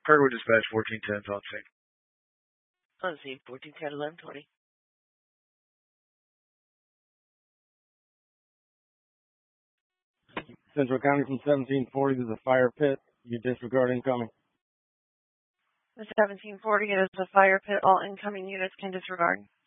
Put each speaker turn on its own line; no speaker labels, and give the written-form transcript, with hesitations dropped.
Kirkwood Dispatch 1410's on scene.
On scene 1410 1120.
Central County from 1740, there's a fire pit. You disregard incoming.
The 1740 is a fire pit. All incoming units can disregard.